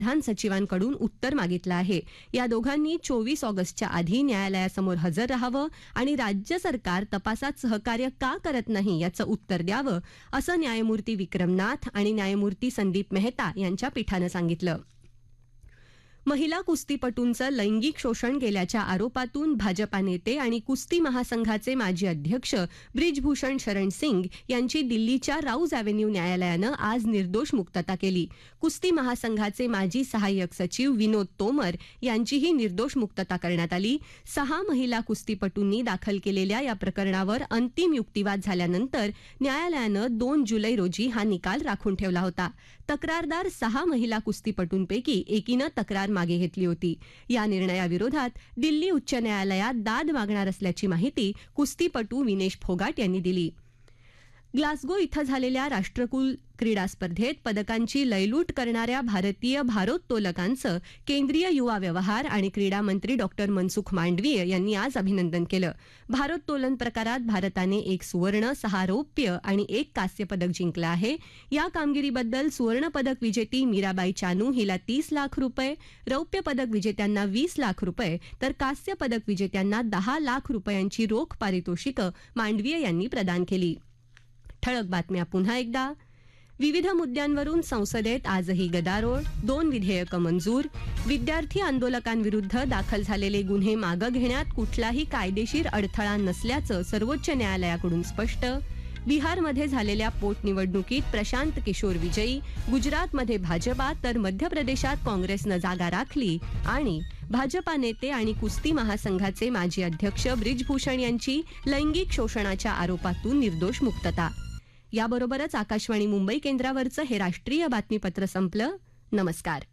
प्रधान सचिवांकडून उत्तर मागितलं आहे. या दोघांनी 24 ऑगस्टच्या आधी न्यायालयासमोर हजर राहावं आणि राज्य सरकार तपासात सहकार्य का करत नाही याचं उत्तर द्यावं, असं न्यायमूर्ती विक्रमनाथ आणि न्यायमूर्ती संदीप मेहता यांच्या पीठानं सांगितलं. महिला कुस्तीपटूंचं लैंगिक शोषण केल्याच्या आरोपातून भाजपा नेते आणि कुस्ती महासंघाचे माजी अध्यक्ष ब्रिजभूषण शरण सिंग यांची दिल्लीच्या राऊज अॅव्हेन्यू न्यायालयानं आज निर्दोष मुक्तता केली. कुस्ती महासंघाचे माजी सहाय्यक सचिव विनोद तोमर यांचीही निर्दोष मुक्तता करण्यात आली. 6 महिला कुस्तीपटूंनी दाखल केलेल्या या प्रकरणावर अंतिम युक्तिवाद झाल्यानंतर न्यायालयानं 2 जुलै रोजी हा निकाल राखून ठेवला होता. तक्रारदार 6 महिला कुस्तीपटूंपैकी एकीनं तक्रार मागे घेतली होती. या निर्णयाविरोधात दिल्ली उच्च न्यायालयात दाद मागणार असल्याची माहिती कुस्तीपटू विनेश फोगाट यांनी दिली. ग्लासगो इथं झालेल्या राष्ट्रकुल क्रीडा स्पर्धेत पदकांची लयलूट करणाऱ्या भारतीय भारोत्तोलकांचं केंद्रीय युवा व्यवहार आणि क्रीडा मंत्री डॉक्टर मनसुख मांडवीय यांनी आज अभिनंदन केलं. भारोत्तोलन प्रकारात भारताने 1 सुवर्ण, 6 रौप्य आणि 1 कांस्य पदक जिंकलं आहे. या कामगिरीबद्दल सुवर्ण पदक विजेती मीराबाई चानू हिला 30 लाख रुपये, रौप्य पदक विजेत्यांना 20 लाख रुपये तर कांस्य पदक विजेत्यांना 10 लाख रुपयांची रोख पारितोषिकं मांडवीय यांनी प्रदान केली. ठळक बातम्या पुन्हा एकदा. विविध मुद्द्यांवरून संसदेत आजही गदारोळ, 2 विधेयकं मंजूर. विद्यार्थी आंदोलकांविरुद्ध दाखल झालेले गुन्हे मागं घेण्यात कुठलाही कायदेशीर अडथळा नसल्याचं सर्वोच्च न्यायालयाकडून स्पष्ट. बिहारमध्ये झालेल्या पोटनिवडणुकीत प्रशांत किशोर विजयी. गुजरातमध्ये भाजपा तर मध्य प्रदेशात काँग्रेसनं जागा राखली. आणि भाजपा नेते आणि कुस्ती महासंघाचे माजी अध्यक्ष ब्रिजभूषण यांची लैंगिक शोषणाच्या आरोपातून निर्दोष मुक्तता. याबरोबरच आकाशवाणी मुंबई केंद्रावरचं हे राष्ट्रीय बातमीपत्र संपलं. नमस्कार.